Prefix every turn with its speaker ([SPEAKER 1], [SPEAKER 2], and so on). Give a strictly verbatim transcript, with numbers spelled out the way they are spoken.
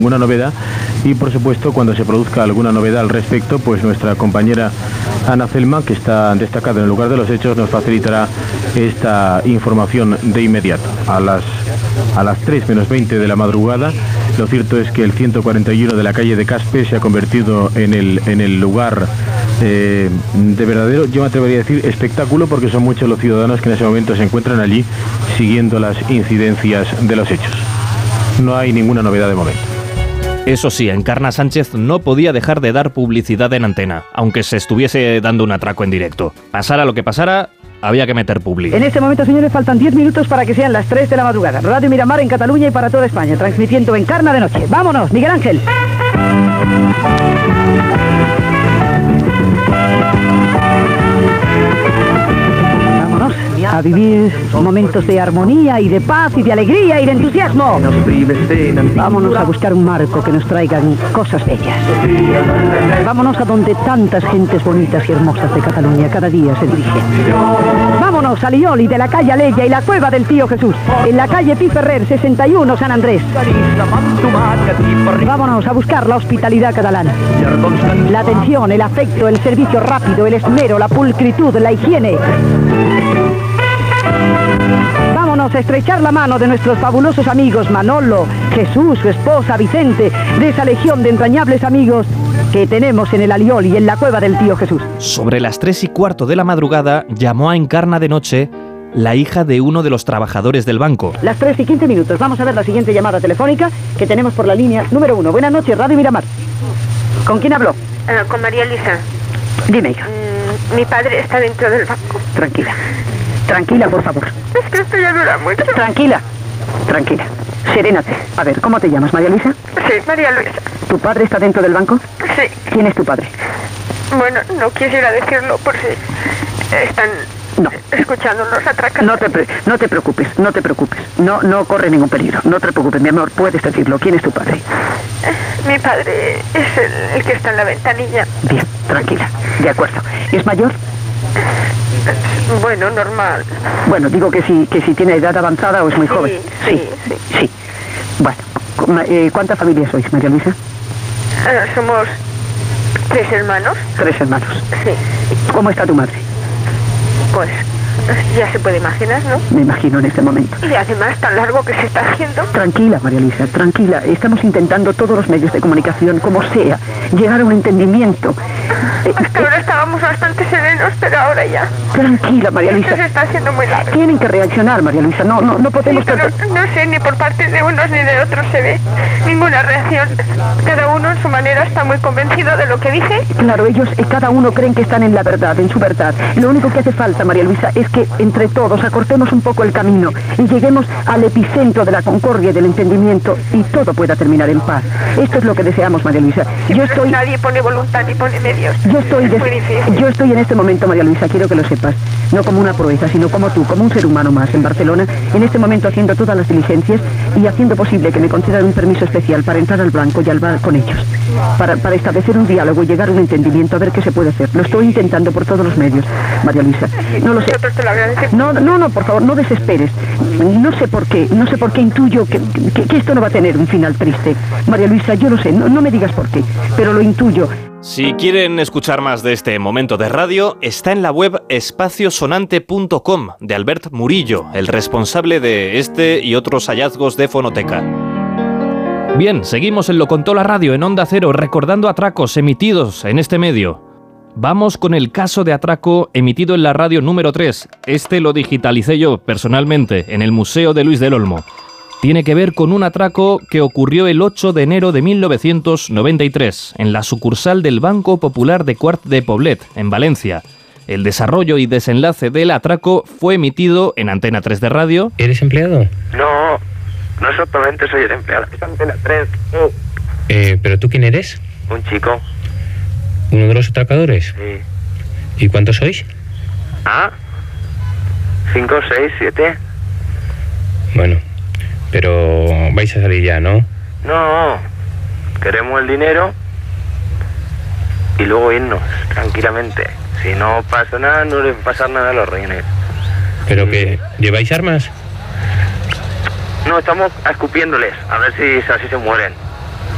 [SPEAKER 1] ninguna novedad y por supuesto cuando se produzca alguna novedad al respecto, pues nuestra compañera Ana Celma, que está destacada en el lugar de los hechos, nos facilitará esta información de inmediato. A las, a las tres menos veinte de la madrugada, lo cierto es que el ciento cuarenta y uno de la calle de Caspe se ha convertido en el, en el lugar eh, de verdadero, yo me atrevería a decir, espectáculo, porque son muchos los ciudadanos que en ese momento se encuentran allí siguiendo las incidencias de los hechos. No hay ninguna novedad de momento.
[SPEAKER 2] Eso sí, Encarna Sánchez no podía dejar de dar publicidad en antena, aunque se estuviese dando un atraco en directo. Pasara lo que pasara, había que meter publi.
[SPEAKER 3] En este momento, señores, faltan diez minutos para que sean las tres de la madrugada. Radio Miramar en Cataluña y para toda España, transmitiendo Encarna de noche. ¡Vámonos, Miguel Ángel! Vámonos a vivir momentos de armonía y de paz y de alegría y de entusiasmo. Vámonos a buscar un marco que nos traigan cosas bellas. Vámonos a donde tantas gentes bonitas y hermosas de Cataluña cada día se dirigen. Vámonos a Lioli de la calle Aleya y la cueva del Tío Jesús, en la calle Pi Ferrer sesenta y uno San Andrés. Vámonos a buscar la hospitalidad catalana, la atención, el afecto, el servicio rápido, el esmero, la pulcritud, la higiene. Vámonos a estrechar la mano de nuestros fabulosos amigos Manolo, Jesús, su esposa, Vicente, de esa legión de entrañables amigos que tenemos en el Alioli y en la cueva del Tío Jesús.
[SPEAKER 2] Sobre las tres y cuarto de la madrugada llamó a Encarna de noche la hija de uno de los trabajadores del banco.
[SPEAKER 3] Las tres y quince minutos. Vamos a ver la siguiente llamada telefónica que tenemos por la línea número uno. Buenas noches, Radio Miramar. ¿Con quién habló?
[SPEAKER 4] Uh, con María Elisa.
[SPEAKER 3] Dime, hija.
[SPEAKER 4] Mm, mi padre está dentro del banco.
[SPEAKER 3] Tranquila. Tranquila, por favor.
[SPEAKER 4] Es que esto ya dura mucho.
[SPEAKER 3] Tranquila. Tranquila. Serénate. A ver, ¿cómo te llamas, María Luisa?
[SPEAKER 4] Sí, María Luisa.
[SPEAKER 3] ¿Tu padre está dentro del banco?
[SPEAKER 4] Sí.
[SPEAKER 3] ¿Quién es tu padre?
[SPEAKER 4] Bueno, no quisiera decirlo por si están
[SPEAKER 3] no.
[SPEAKER 4] escuchando los atracadores.
[SPEAKER 3] No te, pre no te preocupes, no te preocupes. No, no corre ningún peligro. No te preocupes, mi amor, puedes decirlo. ¿Quién es tu padre?
[SPEAKER 4] Eh, mi padre es el, el que está en la ventanilla.
[SPEAKER 3] Bien, tranquila. De acuerdo. ¿Es mayor?
[SPEAKER 4] Bueno, normal.
[SPEAKER 3] Bueno, digo que si, que si tiene edad avanzada o es muy
[SPEAKER 4] sí,
[SPEAKER 3] joven.
[SPEAKER 4] Sí, sí.
[SPEAKER 3] Sí. sí. Bueno, eh, ¿cuántas familias sois, María Luisa?
[SPEAKER 4] Eh, somos tres hermanos.
[SPEAKER 3] Tres hermanos.
[SPEAKER 4] Sí.
[SPEAKER 3] ¿Cómo está tu madre?
[SPEAKER 4] Pues ya se puede imaginar, ¿no?
[SPEAKER 3] Me imagino en este momento.
[SPEAKER 4] Y además tan largo que se está haciendo.
[SPEAKER 3] Tranquila, María Luisa, tranquila. Estamos intentando todos los medios de comunicación, como sea, llegar a un entendimiento.
[SPEAKER 4] Hasta ahora estábamos bastante serenos, pero ahora ya.
[SPEAKER 3] Tranquila, María Luisa.
[SPEAKER 4] Esto se está haciendo muy largo.
[SPEAKER 3] Tienen que reaccionar, María Luisa. No, no, no podemos...
[SPEAKER 4] Sí, pero no sé, ni por parte de unos ni de otros se ve ninguna reacción. Cada uno en su manera está muy convencido de lo que dice.
[SPEAKER 3] Claro, ellos, eh, cada uno creen que están en la verdad, en su verdad. Lo único que hace falta, María Luisa, es que entre todos acortemos un poco el camino y lleguemos al epicentro de la concordia y del entendimiento y todo pueda terminar en paz. Esto es lo que deseamos, María Luisa.
[SPEAKER 4] Sí,
[SPEAKER 3] yo estoy...
[SPEAKER 4] Nadie pone voluntad ni pone medios.
[SPEAKER 3] Yo estoy,
[SPEAKER 4] es muy difícil.
[SPEAKER 3] yo estoy en este momento, María Luisa, quiero que lo sepas, no como una proeza, sino como tú, como un ser humano más en Barcelona, en este momento haciendo todas las diligencias y haciendo posible que me concedan un permiso especial para entrar al banco y al bar con ellos, para, para establecer un diálogo y llegar a un entendimiento, a ver qué se puede hacer. Lo estoy intentando por todos los medios, María Luisa. No lo sé.
[SPEAKER 4] Nosotros te lo agradecemos.
[SPEAKER 3] No, no, no, por favor, no desesperes. No sé por qué, no sé por qué intuyo que, que, que esto no va a tener un final triste. María Luisa, yo lo sé, no, no me digas por qué, pero lo intuyo.
[SPEAKER 2] Si quieren escuchar más de este momento de radio, está en la web espacio sonante punto com de Albert Murillo, el responsable de este y otros hallazgos de Fonoteca. Bien, seguimos en Lo Contó la Radio en Onda Cero, recordando atracos emitidos en este medio. Vamos con el caso de atraco emitido en la radio número tres. Este lo digitalicé yo personalmente en el Museo de Luis del Olmo. Tiene que ver con un atraco que ocurrió el ocho de enero de mil novecientos noventa y tres en la sucursal del Banco Popular de Quart de Poblet, en Valencia. El desarrollo y desenlace del atraco fue emitido en Antena tres de radio.
[SPEAKER 5] ¿Eres empleado?
[SPEAKER 6] No, no exactamente soy el empleado. Es Antena tres. Oh.
[SPEAKER 5] Eh, ¿pero tú quién eres?
[SPEAKER 6] Un chico.
[SPEAKER 5] ¿Uno de los atracadores?
[SPEAKER 6] Sí.
[SPEAKER 5] ¿Y cuántos sois?
[SPEAKER 6] Ah, cinco, seis, siete.
[SPEAKER 5] Bueno, pero vais a salir ya, ¿no?
[SPEAKER 6] No, queremos el dinero y luego irnos tranquilamente. Si no pasa nada, no les va a pasar nada a los rehenes.
[SPEAKER 5] ¿Pero qué? ¿Lleváis armas?
[SPEAKER 6] No, estamos escupiéndoles, a ver si así se mueren.